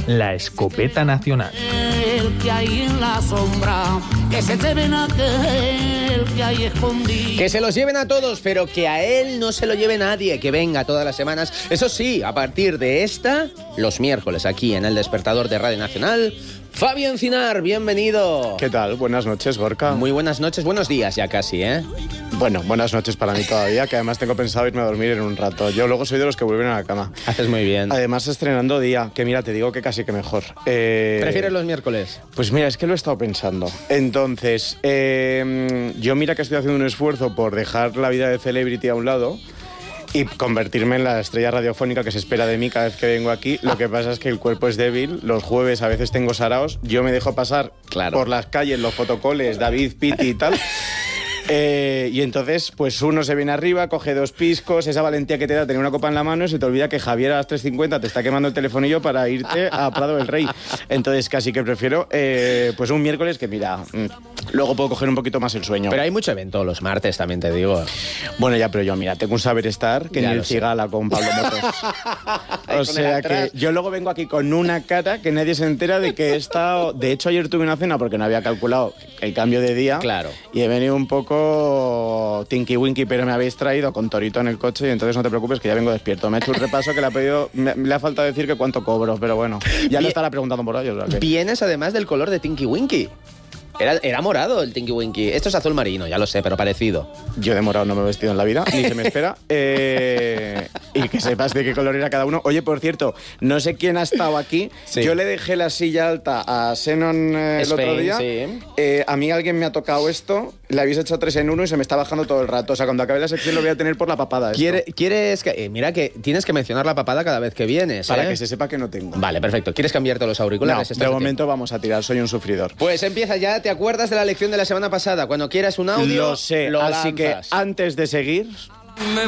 la escopeta nacional. El que hay en la sombra, que se lleven a aquel que hay escondido. Que se los lleven a todos, pero que a él no se lo lleve nadie, que venga todas las semanas. Eso sí, a partir de los miércoles, aquí en El Despertador de Radio Nacional, Fabio Encinar, bienvenido. ¿Qué tal? Buenas noches, Gorka. Muy buenas noches, buenos días ya casi, ¿eh? Bueno, buenas noches para mí todavía, que además tengo pensado irme a dormir en un rato. Yo luego soy de los que vuelven a la cama. Haces muy bien. Además, estrenando día, que mira, te digo que casi que mejor. ¿Prefieres los miércoles? Pues mira, es que lo he estado pensando. Entonces, yo mira que estoy haciendo un esfuerzo por dejar la vida de celebrity a un lado y convertirme en la estrella radiofónica que se espera de mí cada vez que vengo aquí. Lo que pasa es que el cuerpo es débil, los jueves a veces tengo saraos, yo me dejo pasar por las calles, los fotocoles, David, Piti y tal. Y entonces, pues uno se viene arriba, coge 2 piscos, esa valentía que te da tener una copa en la mano y se te olvida que Javier a las 3:50 te está quemando el telefonillo para irte a Prado del Rey. Entonces casi que prefiero pues un miércoles que mira, luego puedo coger un poquito más el sueño. Pero hay mucho evento los martes, también te digo. Bueno, ya, pero yo mira, tengo un saber estar que ya ni el Cigala con Pablo Motos. O sea que yo luego vengo aquí con una cara que nadie se entera de que he estado... De hecho, ayer tuve una cena porque no había calculado el cambio de día. Claro. Y he venido un poco tinky winky, pero me habéis traído con Torito en el coche y entonces no te preocupes que ya vengo despierto. Me he hecho un repaso que le ha pedido... Le ha faltado decir que cuánto cobro, pero bueno. Ya lo estará preguntando por ahí. O sea que... Vienes además del color de Tinky Winky. Era morado el Tinky Winky. Esto es azul marino, ya lo sé, pero parecido. Yo de morado no me he vestido en la vida, ni se me espera. Y que sepas de qué color era cada uno. Oye, por cierto, no sé quién ha estado aquí. Sí. Yo le dejé la silla alta a Xenon el otro día. Sí. A mí alguien me ha tocado esto, le habéis hecho 3 en 1 y se me está bajando todo el rato. O sea, cuando acabe la sección lo voy a tener por la papada. ¿Quieres que...? Mira que tienes que mencionar la papada cada vez que vienes. Para que se sepa que no tengo. Vale, perfecto. ¿Quieres cambiarte los auriculares? No, de momento vamos a tirar, soy un sufridor. Pues empieza ya. ¿Te acuerdas de la lección de la semana pasada? Cuando quieras un audio, lo sé, así que antes de seguir...